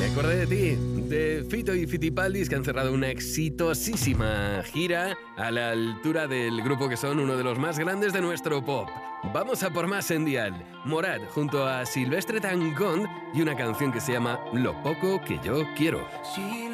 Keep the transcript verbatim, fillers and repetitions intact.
acordé de ti, de Fito y Fitipaldis, que han cerrado una exitosísima gira a la altura del grupo que son uno de los más grandes de nuestro pop. Vamos a por más en Dial. Morat junto a Silvestre Tangón y una canción que se llama Lo poco que yo quiero.